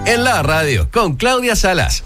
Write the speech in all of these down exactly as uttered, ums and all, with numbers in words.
en la radio con Claudia Salas.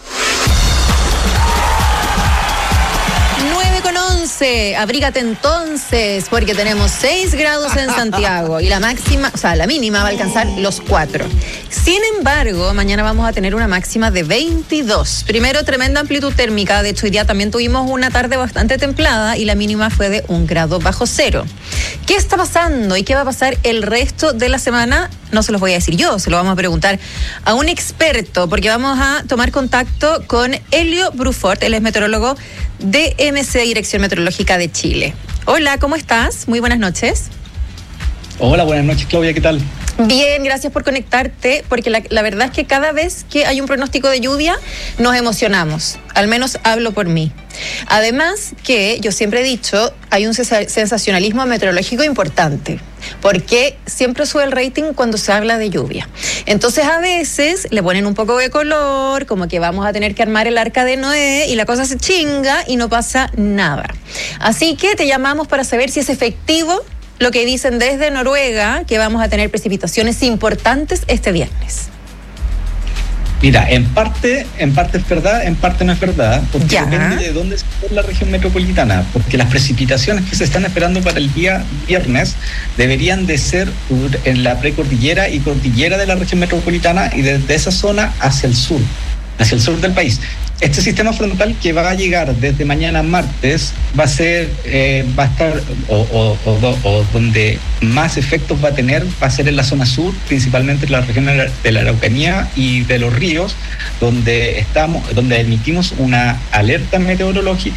nueve con once, abrígate entonces, porque tenemos seis grados en Santiago y la máxima, o sea, la mínima va a alcanzar los cuatro. Sin embargo, mañana vamos a tener una máxima de veintidós. Primero, tremenda amplitud térmica. De hecho, hoy día también tuvimos una tarde bastante templada y la mínima fue de un grado bajo cero. ¿Qué está pasando y qué va a pasar el resto de la semana? No se los voy a decir yo, se lo vamos a preguntar a un experto, porque vamos a tomar contacto con Elio Brufort, él es meteorólogo de M C, Dirección Meteorológica de Chile. Hola, ¿cómo estás? Muy buenas noches. Hola, buenas noches, Claudia, ¿qué tal? Bien, gracias por conectarte, porque la, la verdad es que cada vez que hay un pronóstico de lluvia nos emocionamos, al menos hablo por mí. Además que yo siempre he dicho, hay un sensacionalismo meteorológico importante, porque siempre sube el rating cuando se habla de lluvia. Entonces a veces le ponen un poco de color, como que vamos a tener que armar el arca de Noé y la cosa se chinga y no pasa nada. Así que te llamamos para saber si es efectivo lo que dicen desde Noruega, que vamos a tener precipitaciones importantes este viernes. Mira, en parte, en parte es verdad, en parte no es verdad, porque ya. Depende de dónde se encuentra la región metropolitana, porque las precipitaciones que se están esperando para el día viernes deberían de ser en la precordillera y cordillera de la región metropolitana y desde esa zona hacia el sur, hacia el sur del país. Este sistema frontal que va a llegar desde mañana martes va a ser, eh, va a estar, o, o, o, o donde más efectos va a tener, va a ser en la zona sur, principalmente en la región de la Araucanía y de los ríos, donde estamos, donde emitimos una alerta meteorológica